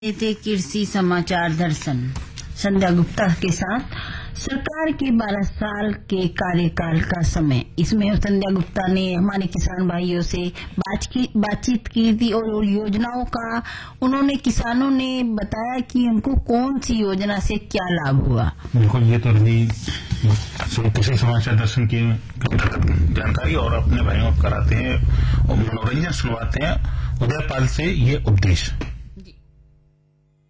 थे कृषि समाचार दर्शन संध्या गुप्ता के साथ सरकार के 12 साल के कार्यकाल का समय। इसमें संध्या गुप्ता ने हमारे किसान भाइयों से बातचीत की थी और योजनाओं का उन्होंने किसानों ने बताया कि उनको कौन सी योजना से क्या लाभ हुआ। बिल्कुल, ये तो रही कृषि समाचार दर्शन की जानकारी और अपने भाइयों को कराते हैं और मनोरंजन सुनवाते हैं। उदयपाल से ये उपदेश